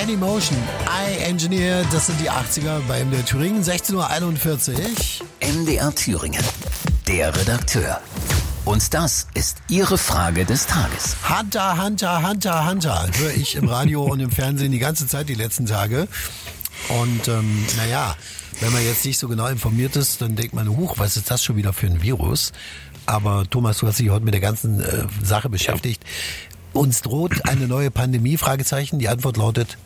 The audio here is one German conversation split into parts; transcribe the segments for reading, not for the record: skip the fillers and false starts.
Anymotion, I-Engineer, das sind die 80er bei MDR Thüringen, 16:41 Uhr. MDR Thüringen, der Redakteur. Und das ist Ihre Frage des Tages. Hunter, höre ich im Radio und im Fernsehen die ganze Zeit die letzten Tage. Und wenn man jetzt nicht so genau informiert ist, dann denkt man, was ist das schon wieder für ein Virus? Aber Thomas, du hast dich heute mit der ganzen Sache beschäftigt. Uns droht eine neue Pandemie? Fragezeichen. Die Antwort lautet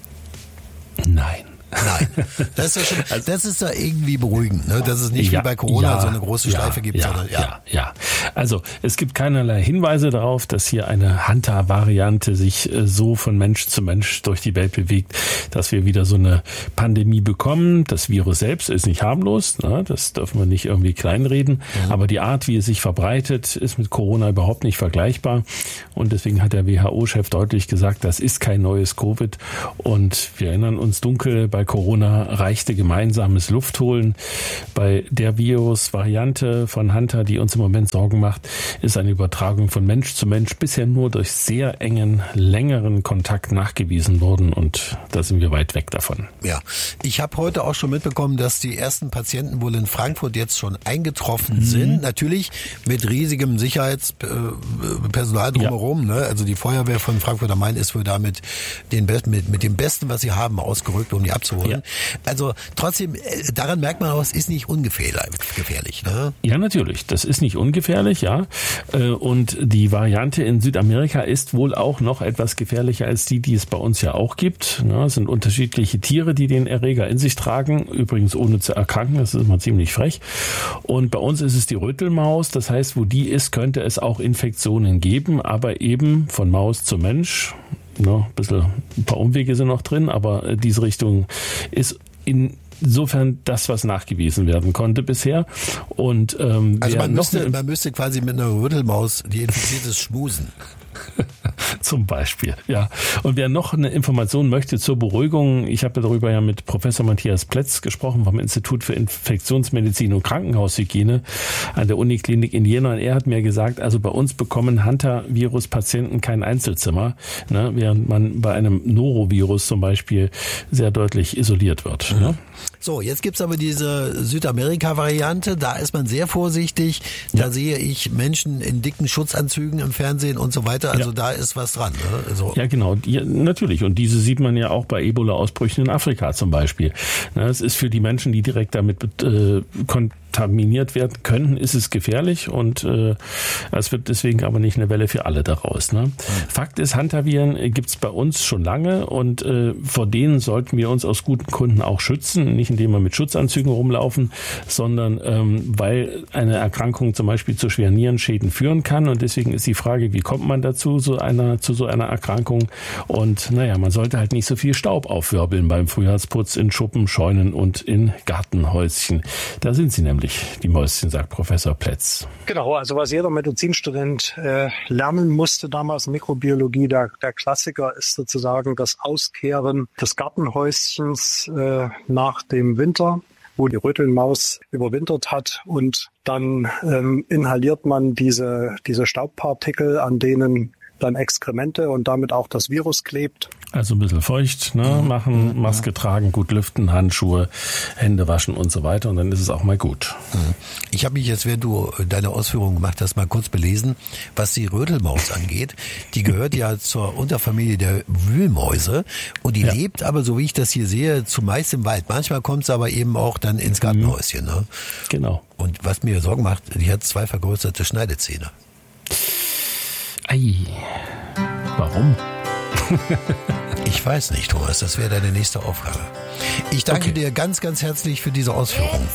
Nein. Das ist ja irgendwie beruhigend, ne? Dass es nicht wie bei Corona so eine große Schleife gibt. Ja. Also es gibt keinerlei Hinweise darauf, dass hier eine Hunter-Variante sich so von Mensch zu Mensch durch die Welt bewegt, dass wir wieder so eine Pandemie bekommen. Das Virus selbst ist nicht harmlos, ne? Das dürfen wir nicht irgendwie kleinreden. Aber die Art, wie es sich verbreitet, ist mit Corona überhaupt nicht vergleichbar. Und deswegen hat der WHO-Chef deutlich gesagt, das ist kein neues Covid. Und wir erinnern uns dunkel, bei Corona reichte gemeinsames Luftholen. Bei der Virus-Variante von Hunter, die uns im Moment Sorgen macht, ist eine Übertragung von Mensch zu Mensch bisher nur durch sehr engen, längeren Kontakt nachgewiesen worden. Und da sind wir weit weg davon. Ja, ich habe heute auch schon mitbekommen, dass die ersten Patienten wohl in Frankfurt jetzt schon eingetroffen sind. Natürlich mit riesigem Sicherheitspersonal drumherum. Ne? Also die Feuerwehr von Frankfurt am Main ist wohl da mit dem Besten, was sie haben, ausgerückt, um die abzuholen. Ja. Also trotzdem, daran merkt man auch, es ist nicht ungefährlich. Ne? Ja, natürlich. Das ist nicht ungefährlich, ja. Und die Variante in Südamerika ist wohl auch noch etwas gefährlicher als die es bei uns ja auch gibt. Es sind unterschiedliche Tiere, die den Erreger in sich tragen, übrigens ohne zu erkranken. Das ist immer ziemlich frech. Und bei uns ist es die Rötelmaus. Das heißt, wo die ist, könnte es auch Infektionen geben, aber eben von Maus zu Mensch. Ein paar Umwege sind noch drin, aber diese Richtung ist insofern das, was nachgewiesen werden konnte bisher. Und also man müsste quasi mit einer Rötelmaus, die infiziert ist, schmusen. Zum Beispiel, ja. Und wer noch eine Information möchte zur Beruhigung, ich habe darüber ja mit Professor Matthias Plätz gesprochen vom Institut für Infektionsmedizin und Krankenhaushygiene an der Uniklinik in Jena. Und er hat mir gesagt, also bei uns bekommen Hunter-Virus-Patienten kein Einzelzimmer, ne, während man bei einem Norovirus zum Beispiel sehr deutlich isoliert wird. Ne? So, jetzt gibt's aber diese Südamerika-Variante, da ist man sehr vorsichtig, da sehe ich Menschen in dicken Schutzanzügen im Fernsehen und so weiter, also da ist was dran. Ne? Also ja, genau, natürlich, und diese sieht man ja auch bei Ebola-Ausbrüchen in Afrika zum Beispiel. Es ist für die Menschen, die direkt damit kontaminiert werden könnten, ist es gefährlich und es wird deswegen aber nicht eine Welle für alle daraus. Ne? Fakt ist, Hunter-Viren gibt's bei uns schon lange und vor denen sollten wir uns aus guten Gründen auch schützen, nicht indem wir mit Schutzanzügen rumlaufen, sondern weil eine Erkrankung zum Beispiel zu schweren Nierenschäden führen kann und deswegen ist die Frage, wie kommt man dazu, zu so einer Erkrankung und man sollte halt nicht so viel Staub aufwirbeln beim Frühjahrsputz in Schuppen, Scheunen und in Gartenhäuschen. Da sind sie nämlich, die Mäuschen, sagt Professor Plätz. Genau, also was jeder Medizinstudent lernen musste damals in Mikrobiologie, der Klassiker ist sozusagen das Auskehren des Gartenhäuschens nach dem Winter, wo die Rötelmaus überwintert hat und dann inhaliert man diese Staubpartikel, an denen dann Exkremente und damit auch das Virus klebt. Also ein bisschen feucht machen, Maske tragen, gut lüften, Handschuhe, Hände waschen und so weiter und dann ist es auch mal gut. Ich habe mich jetzt, während du deine Ausführungen gemacht hast, mal kurz belesen, was die Rötelmaus angeht. Die gehört ja zur Unterfamilie der Wühlmäuse und die lebt aber, so wie ich das hier sehe, zumeist im Wald. Manchmal kommt es aber eben auch dann ins Gartenhäuschen. Ne? Genau. Und was mir Sorgen macht, die hat 2 vergrößerte Schneidezähne. Ei, warum? Ich weiß nicht, Thomas, das wäre deine nächste Aufgabe. Ich danke dir ganz, ganz herzlich für diese Ausführung.